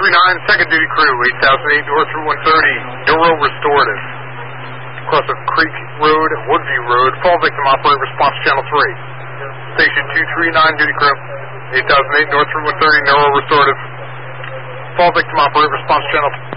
239, second duty crew, 8008 North Route 130, Neuro Restorative. Across of Creek Road, Woodview Road, fall victim operate response channel 3. Station 239, duty crew, 8008 North Route 130, Neuro Restorative. Fall victim operate response channel 3.